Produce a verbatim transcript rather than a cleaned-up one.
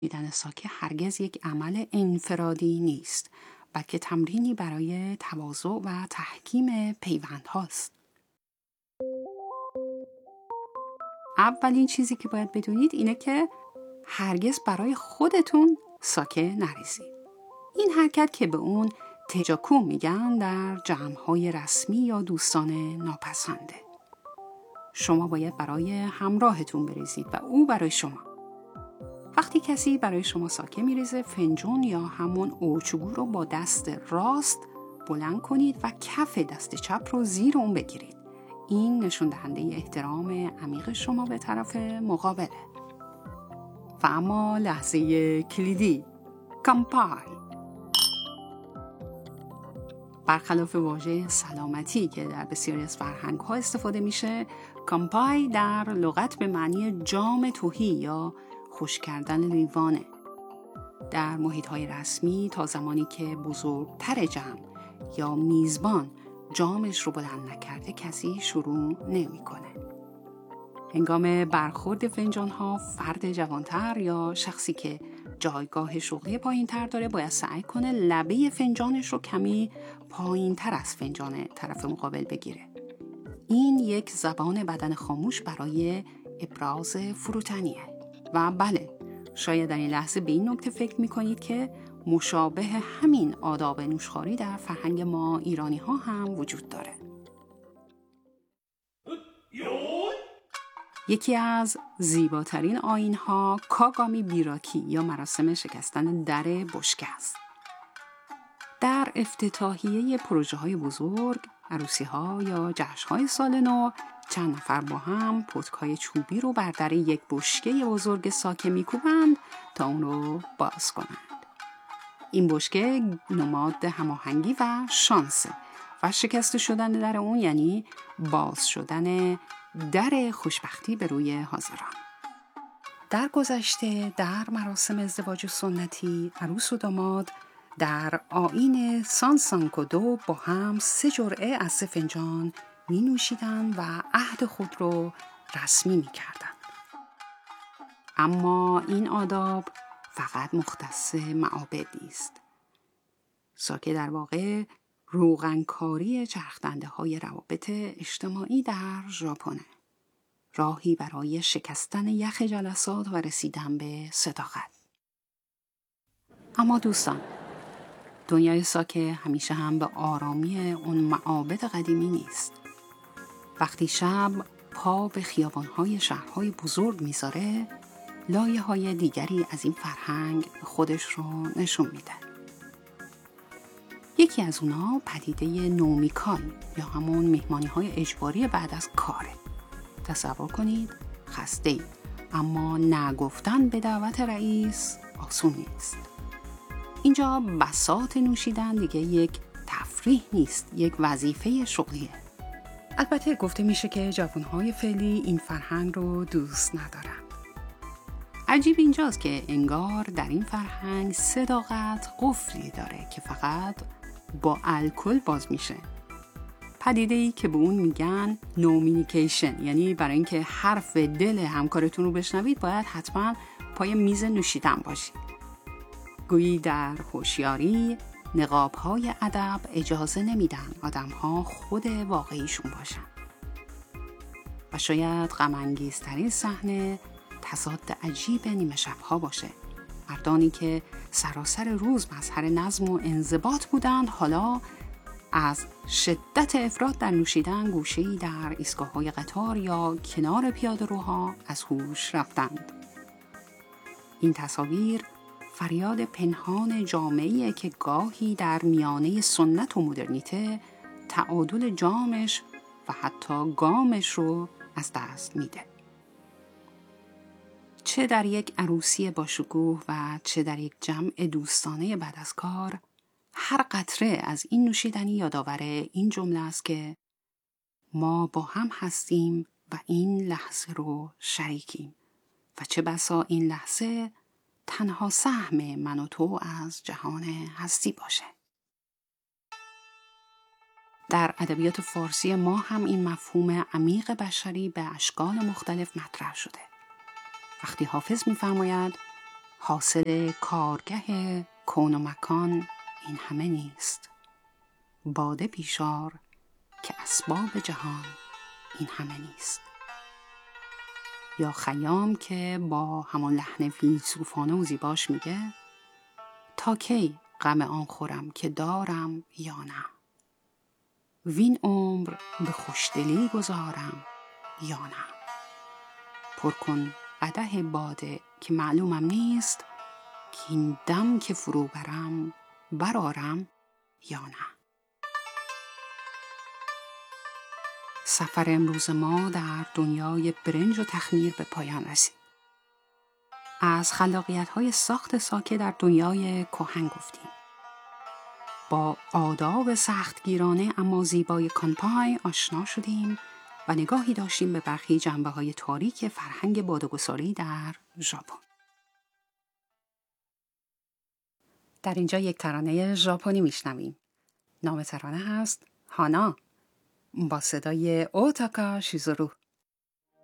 نوشیدن ساکه هرگز یک عمل انفرادی نیست، بلکه تمرینی برای تواضع و تحکیم پیوند هاست. اولین چیزی که باید بدونید اینه که هرگز برای خودتون ساکه نریزید. این حرکت که به اون تجاکو میگن در جمع‌های رسمی یا دوستان ناپسنده. شما باید برای همراهتون بریزید و او برای شما. وقتی کسی برای شما ساکه میریزه، فنجون یا همون اوچگو رو با دست راست بلند کنید و کف دست چپ رو زیر اون بگیرید. این نشون دهنده احترام عمیق شما به طرف مقابله. و اما لحظه کلیدی، کامپای. برخلاف واژه سلامتی که در بسیاری از فرهنگ‌ها استفاده میشه، کامپای در لغت به معنی جام تهی یا خشک کردن لیوانه. در محیط‌های رسمی تا زمانی که بزرگتر جمع یا میزبان جامش رو بلند نکرده کسی شروع نمی‌کنه. هنگام برخورد فنجان‌ها، فرد جوانتر یا شخصی که جایگاه شغلی پایین‌تر داره باید سعی کنه لبه فنجانش رو کمی پایین‌تر از فنجان طرف مقابل بگیره. این یک زبان بدن خاموش برای ابراز فروتنیه. و بله، شاید در این لحظه به این نکته فکر می‌کنید که مشابه همین آداب نوشخواری در فرهنگ ما ایرانی‌ها هم وجود داره. یکی از زیباترین آیین‌ها کاگامی بیراکی یا مراسم شکستن در بشکه است. در افتتاحیه پروژه‌های بزرگ، عروسی‌ها یا جشن‌های سال نو، چند نفر با هم پتکای چوبی رو بر در یک بشکه بزرگ ساکه می‌کوبند تا اون رو باز کنند. این بشکه نماد هماهنگی و شانسه و شکست شدن در اون یعنی باز شدن در خوشبختی به روی حاضران. در گذشته در مراسم ازدواج سنتی، عروس و داماد در آیین سان سانکودو با هم سه جرعه از سه فنجان می نوشیدن و عهد خود رو رسمی می کردن. اما این آداب فقط مختص معابد نیست. ساکه در واقع روغنکاری چرخدنده های روابط اجتماعی در ژاپنه. راهی برای شکستن یخ جلسات و رسیدن به صداقت. اما دوستان، دنیای ساکه همیشه هم به آرامی اون معابد قدیمی نیست. وقتی شب پا به خیابان‌های شهرهای بزرگ میذاره، لایه‌های دیگری از این فرهنگ خودش رو نشون میده. یکی از اونا پدیده نومیکای یا همون مهمانی‌های اجباری بعد از کاره. تصور کنید خسته اید، اما نگفتن به دعوت رئیس آسون نیست. اینجا بساط نوشیدن دیگه یک تفریح نیست، یک وظیفه شغلیه. البته گفته میشه که جوانهای فعلی این فرهنگ رو دوست ندارن. عجیب اینجاست که انگار در این فرهنگ صداقت قفلی داره که فقط با الکل باز میشه. پدیده‌ای که به اون میگن نومینیکیشن، یعنی برای اینکه حرف دل همکارتون رو بشنوید باید حتما پای میز نوشیدن باشید. گویی در هوشیاری نقاب‌های ادب اجازه نمیدن آدم‌ها خود واقعیشون باشن. و شاید غم‌انگیزترین صحنه تضاد عجیب نیمه شب‌ها باشه. مردانی که سراسر روز مظهر نظم و انضباط بودند حالا از شدت افراط در نوشیدن گوشه‌ای در ایستگاه‌های قطار یا کنار پیاده‌روها از هوش رفتند. این تصاویر فریاد پنهان جامعه‌ای که گاهی در میانه سنت و مدرنیته تعادل جامش و حتی گامش رو از دست میده. چه در یک عروسی باشکوه و چه در یک جمع دوستانه بعد از کار، هر قطره از این نوشیدنی یادآور این جمله است که ما با هم هستیم و این لحظه رو شریکیم و چه بسا این لحظه تنها سهم من و تو از جهان هستی باشه. در ادبیات فارسی ما هم این مفهوم عمیق بشری به اشکال مختلف مطرح شده. وقتی حافظ می‌فرماید حاصل کارگه کون و مکان این همه نیست. باده پیشار که اسباب جهان این همه نیست. یا خیام که با همان لحن فیلسوفانه و زیباش میگه تا کی غم آن خورم که دارم یا نه، وین عمر به خوشدلی گذارم یا نه. پر کن قدح باده که معلومم نیست، که این دم که فرو برم برارم یا نه. سفر امروز ما در دنیای برنج و تخمیر به پایان رسید. از خلاقیت‌های ساخت ساکه در دنیای کهن گفتیم. با آداب سختگیرانه اما زیبای کانپای آشنا شدیم و نگاهی داشتیم به برخی جنبه‌های تاریک فرهنگ باده‌گساری در ژاپن. در اینجا یک ترانه ژاپنی میشنویم. نام ترانه هست هانا با صدای اوتاکا شیزورو.